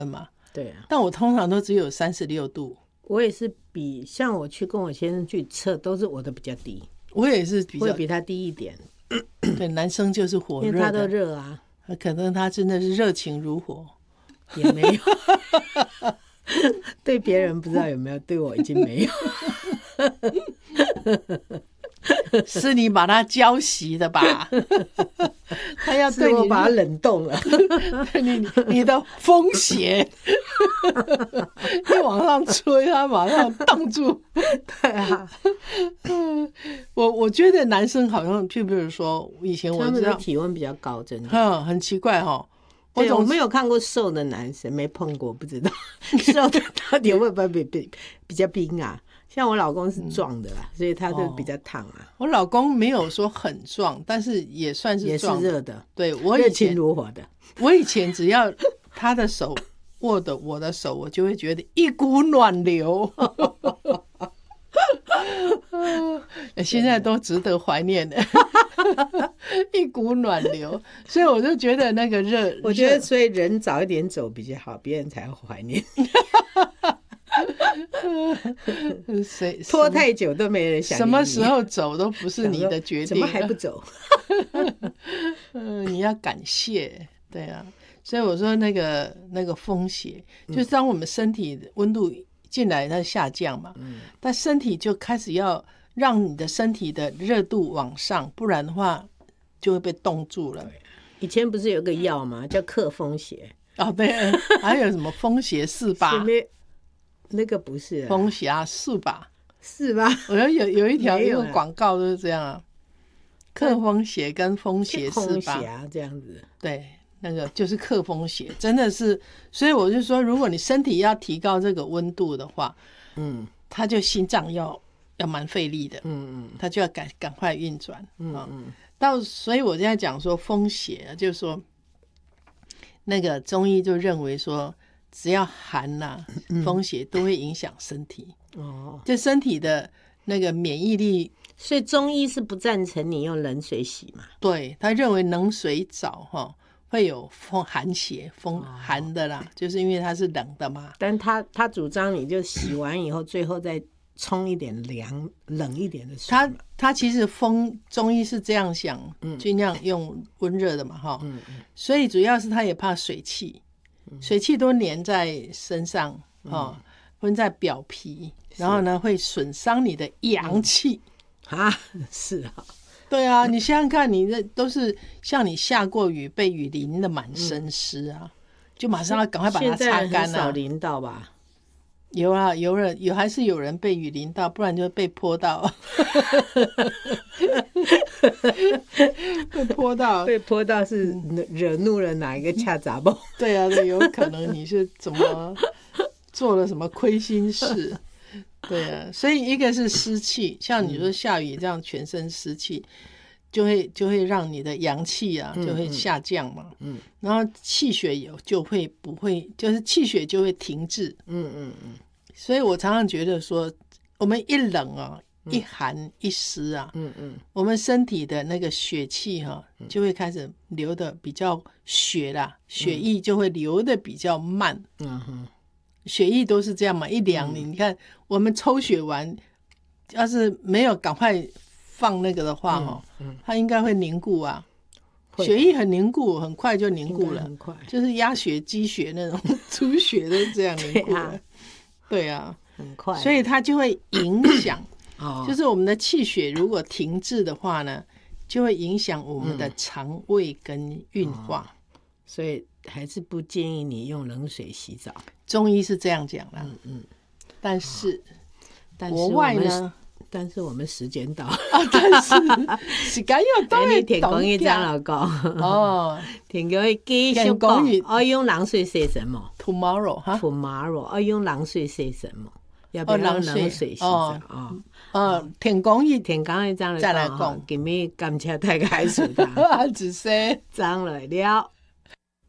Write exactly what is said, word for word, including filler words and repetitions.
嘛。 对啊， 但我通常都只有三十六度。 我也是比像我去跟我先生去测，都是我的比较低， 我也是比较会比他低一点。 对，男生就是火热的， 因为他都热啊， 可能他真的是热情如火， 也没有。对别人不知道有没有，对我已经没有。 是你把他浇熄的吧？他要对你是我把他冷冻了。 对你你的风邪，一往上吹，他马上冻住。 对啊， 我我觉得男生好像，就比如说以前我他们知道的体温比较高，真的。 嗯，很奇怪哈、哦。 我总我没有看过瘦的男生，没碰过，不知道瘦的到底会不会比比比较冰啊？像我老公是壮的啦，嗯、所以他就比较烫啊、哦。 我老公没有说很壮，但是也算是壮的， 也是热的。 对，我以前热情如火的。我以前只要他的手握的我的手，我就会觉得一股暖流。现在都值得怀念的。一股暖流，所以我就觉得那个热， 我觉得所以人早一点走比较好，别人才会怀念。拖太久都没人想什么时候走都不是你的决定， 怎么还不走？ 嗯，你要感谢，对啊。所以我说那个那个风邪，就是当我们身体温度进来它下降嘛，嗯，但身体就开始要让你的身体的热度往上，不然的话就会被冻住了。 以前不是有个药吗？叫克风邪。 哦，对，还有什么风邪四八？ 那个不是、啊、 风邪四八， 是吧？ 我觉得有有一条一个广告都是这样啊，克风邪跟风邪四八、 啊、这样子。 对，那个就是克风邪，真的是。所以我就说，如果你身体要提高这个温度的话，嗯，他就心脏要要蛮费力的，嗯嗯，他就要赶赶快运转，嗯嗯。到所以我现在讲说风邪，就是说那个中医就认为说，只要寒呐、啊，风邪都会影响身体，哦，就身体的那个免疫力。 所以中医是不赞成你用冷水洗嘛？ 对，他认为冷水澡哈会有风寒邪，风寒的啦，哦、就是因为它是冷的嘛。 但他他主张你就洗完以后，最后再冲一点凉冷一点的水。 他他其实风中医是这样想，尽量用温热的嘛哈、嗯嗯。所以主要是他也怕水气，水气都粘在身上哈，温、嗯、在表皮，然后呢会损伤你的阳气。嗯啊，是啊， 对啊，你想想看，你这都是像你下过雨被雨淋的满身湿啊、嗯，就马上要赶快把它擦干啊。 现在很少淋到吧？ 有啊，有人有还是有人被雨淋到，不然就被泼到。被泼到， 被泼到是惹怒了哪一个恰杂包？ 对啊，对，有可能你是怎么做了什么亏心事。对啊，所以一个是湿气，像你说下雨这样全身湿气，就会就会让你的阳气啊就会下降嘛，嗯，然后气血有就会不会，就是气血就会停滞，嗯嗯嗯。所以我常常觉得说，我们一冷啊，一寒一湿啊，嗯嗯，我们身体的那个血气哈、啊，就会开始流的比较血啦，血液就会流的比较慢，嗯哼。血液都是这样嘛，一凉你、嗯、你看我们抽血完，要是没有赶快放那个的话、哦嗯嗯、它应该会凝固啊，血液很凝固，很快就凝固了，很快就是鸭血积血那种出血都是这样凝固了。对啊， 很快， 所以它就会影响就是我们的气血如果停滞的话呢，就会影响我们的肠胃跟运化、嗯哦、 所以还是不建议你用冷水洗澡，中医是这样讲啦。嗯嗯，但是、哦、 但是国外呢， 但是我们时间到啊， 但是时间又到了， 田公益张老高哦，田公益继续讲，我用冷水洗什么 ？Tomorrow 哈 ，Tomorrow， 我用冷水洗什么？要不要用冷水洗澡啊？ 哦，田公益， 田公益张再来讲， 今日感谢大家收看， 只是张来了。